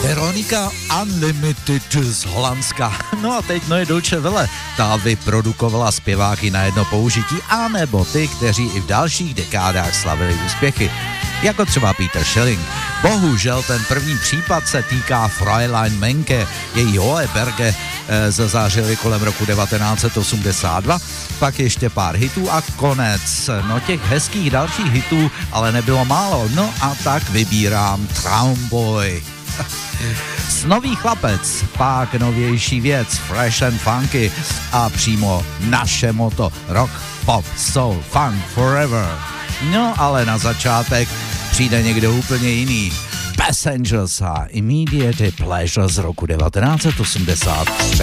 Veronika Unlimited z Holandska. No a teď Neue Deutsche Welle. Ta vyprodukovala zpěváky na jedno použití, anebo ty, kteří i v dalších dekádách slavili úspěchy. Jako třeba Peter Schilling. Bohužel ten první případ se týká Fräulein Menke, její Hoheberge zazářili kolem roku 1982, pak ještě pár hitů a konec. No těch hezkých dalších hitů ale nebylo málo, no a tak vybírám Traumboy. Snový chlapec, pak novější věc, fresh and funky a přímo naše moto rock, pop, soul, funk, forever. No ale na začátek přijde někdo úplně jiný. Passengers a Immediate Pleasure z roku 1983.